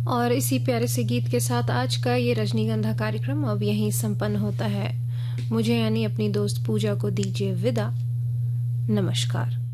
और इसी प्यारे से गीत के साथ आज का ये रजनीगंधा कार्यक्रम अब यहीं संपन्न होता है। मुझे यानी अपनी दोस्त पूजा को दीजिए विदा। नमस्कार।